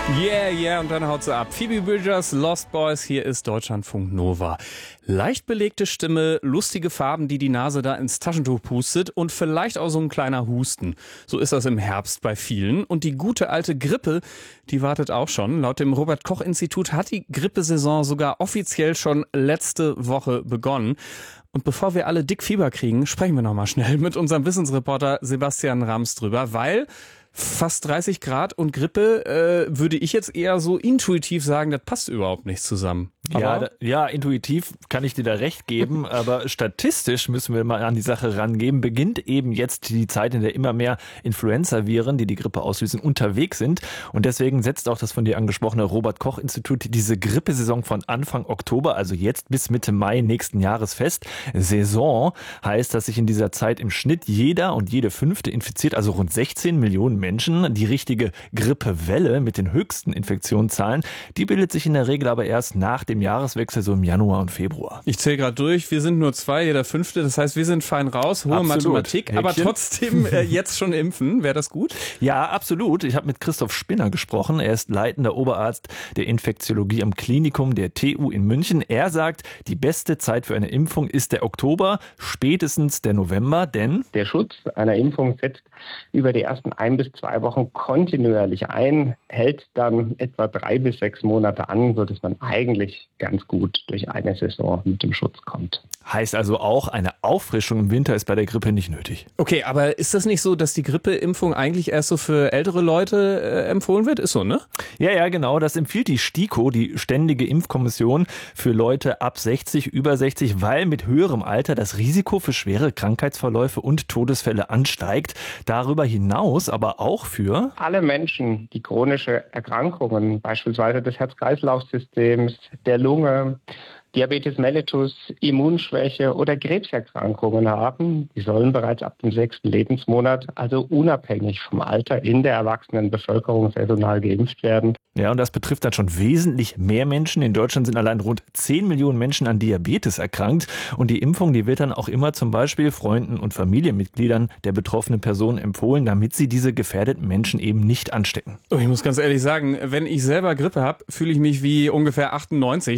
Yeah, und dann haut sie ab. Phoebe Bridgers, Lost Boys, hier ist Deutschlandfunk Nova. Leicht belegte Stimme, lustige Farben, die Nase da ins Taschentuch pustet und vielleicht auch so ein kleiner Husten. So ist das im Herbst bei vielen. Und die gute alte Grippe, die wartet auch schon. Laut dem Robert-Koch-Institut hat die Grippesaison sogar offiziell schon letzte Woche begonnen. Und bevor wir alle dick Fieber kriegen, sprechen wir nochmal schnell mit unserem Wissensreporter Sebastian Rams drüber, weil fast 30 Grad und Grippe, würde ich jetzt eher so intuitiv sagen, das passt überhaupt nicht zusammen. Ja, intuitiv kann ich dir da recht geben, aber statistisch müssen wir mal an die Sache rangehen. Beginnt eben jetzt die Zeit, in der immer mehr Influenza-Viren, die die Grippe auslösen, unterwegs sind. Und deswegen setzt auch das von dir angesprochene Robert-Koch-Institut diese Grippesaison von Anfang Oktober, also jetzt bis Mitte Mai nächsten Jahres fest. Saison heißt, dass sich in dieser Zeit im Schnitt jeder und jede Fünfte infiziert, also rund 16 Millionen Menschen. Die richtige Grippewelle mit den höchsten Infektionszahlen, die bildet sich in der Regel aber erst nach dem Jahreswechsel, so im Januar und Februar. Ich zähle gerade durch, wir sind nur 2, jeder Fünfte, das heißt, wir sind fein raus, hohe Mathematik, Häkchen. Aber trotzdem jetzt schon impfen, wäre das gut? Ja, absolut. Ich habe mit Christoph Spinner gesprochen, er ist leitender Oberarzt der Infektiologie am Klinikum der TU in München. Er sagt, die beste Zeit für eine Impfung ist der Oktober, spätestens der November, denn der Schutz einer Impfung setzt über die ersten 1 bis 2 Wochen kontinuierlich ein, hält dann etwa 3 bis 6 Monate an, sodass man eigentlich ganz gut durch eine Saison mit dem Schutz kommt. Heißt also auch, eine Auffrischung im Winter ist bei der Grippe nicht nötig. Okay, aber ist das nicht so, dass die Grippeimpfung eigentlich erst so für ältere Leute empfohlen wird? Ist so, ne? Ja, genau. Das empfiehlt die STIKO, die Ständige Impfkommission für Leute ab 60, über 60, weil mit höherem Alter das Risiko für schwere Krankheitsverläufe und Todesfälle ansteigt. Darüber hinaus aber auch für alle Menschen, die chronische Erkrankungen, beispielsweise des Herz-Kreislauf-Systems, der Lunge, Diabetes mellitus, Immunschwäche oder Krebserkrankungen haben, die sollen bereits ab dem 6. Lebensmonat, also unabhängig vom Alter, in der erwachsenen Bevölkerung saisonal geimpft werden. Ja, und das betrifft dann schon wesentlich mehr Menschen. In Deutschland sind allein rund 10 Millionen Menschen an Diabetes erkrankt. Und die Impfung, die wird dann auch immer zum Beispiel Freunden und Familienmitgliedern der betroffenen Person empfohlen, damit sie diese gefährdeten Menschen eben nicht anstecken. Ich muss ganz ehrlich sagen, wenn ich selber Grippe habe, fühle ich mich wie ungefähr 98.